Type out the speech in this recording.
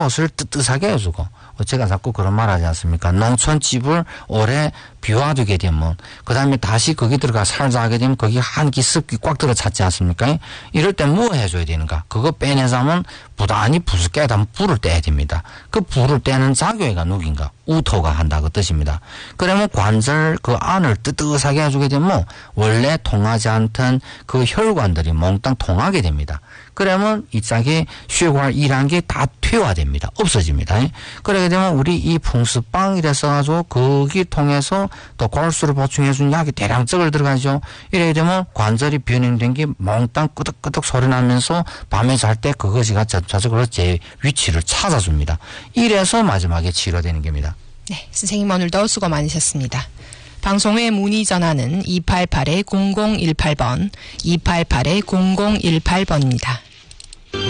옷을 뜨뜻하게 해주고 제가 자꾸 그런 말 하지 않습니까? 농촌 집을 오래 비워두게 되면 그다음에 다시 거기 들어가 살자 하게 되면 거기 한기 습기 꽉 들어 찼지 않습니까? 이럴 때 뭐 해줘야 되는가? 그거 빼내자면 부단히 부스깨다 불을 떼야 됩니다. 그 불을 떼는 작용이가 누군가? 우토가 한다 그 뜻입니다. 그러면 관절 그 안을 뜨뜻하게 해주게 되면 원래 통하지 않던 그 혈관들이 몽땅 통하게 됩니다. 그러면 이 짝에 血管이란 게 다 퇴화됩니다. 없어집니다. 그러게 되면 우리 이 풍수빵 이래서 가지고 거기 통해서 또 골수를 보충해준 약이 대량적으로 들어가죠. 이렇게 되면 관절이 변형된 게 몽땅 끄덕끄덕 소리 나면서 밤에 잘 때 그것이가 자적으로 제 위치를 찾아줍니다. 이래서 마지막에 치료되는 겁니다. 네, 선생님 오늘도 수고 많으셨습니다. 방송에 문의 전화는 288-0018번, 288-0018번입니다.